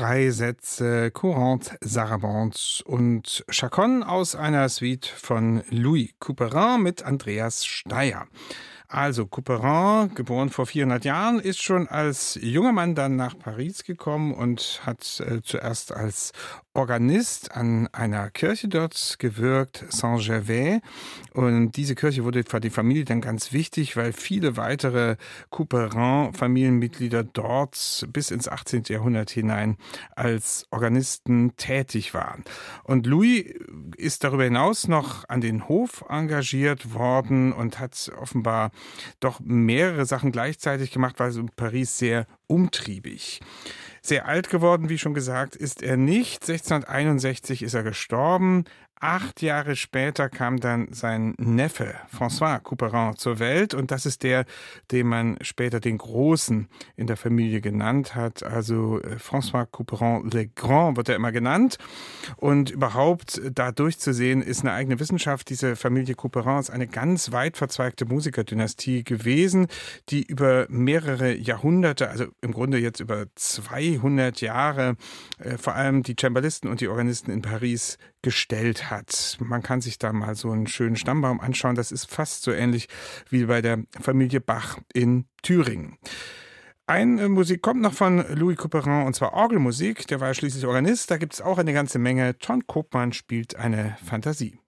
3 Sätze, Courante, Sarabande und Chaconne aus einer Suite von Louis Couperin mit Andreas Steier. Also Couperin, geboren vor 400 Jahren, ist schon als junger Mann dann nach Paris gekommen und hat zuerst als Organist an einer Kirche dort gewirkt, Saint-Gervais. Und diese Kirche wurde für die Familie dann ganz wichtig, weil viele weitere Couperin-Familienmitglieder dort bis ins 18. Jahrhundert hinein als Organisten tätig waren. Und Louis ist darüber hinaus noch an den Hof engagiert worden und hat offenbar doch mehrere Sachen gleichzeitig gemacht, war so in Paris sehr umtriebig. Sehr alt geworden, wie schon gesagt, ist er nicht. 1661 ist er gestorben. 8 Jahre später kam dann sein Neffe François Couperin zur Welt und das ist der, den man später den Großen in der Familie genannt hat. Also François Couperin le Grand wird er immer genannt und überhaupt da durchzusehen ist eine eigene Wissenschaft. Diese Familie Couperin ist eine ganz weit verzweigte Musikerdynastie gewesen, die über mehrere Jahrhunderte, also im Grunde jetzt über 200 Jahre, vor allem die Cembalisten und die Organisten in Paris gestellt hat. Man kann sich da mal so einen schönen Stammbaum anschauen. Das ist fast so ähnlich wie bei der Familie Bach in Thüringen. Eine Musik kommt noch von Louis Couperin, und zwar Orgelmusik. Der war schließlich Organist. Da gibt es auch eine ganze Menge. Ton Koopman spielt eine Fantasie.